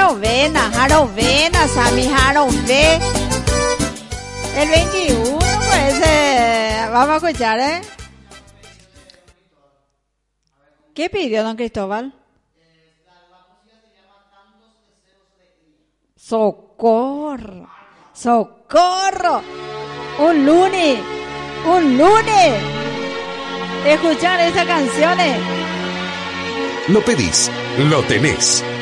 Jarovena, Sammy, Jarove. El 21, pues, vamos a escuchar, ¿eh? ¿Qué pidió don Cristóbal? Socorro, socorro. Un lunes. Escuchar esas canciones. Lo pedís, lo tenés.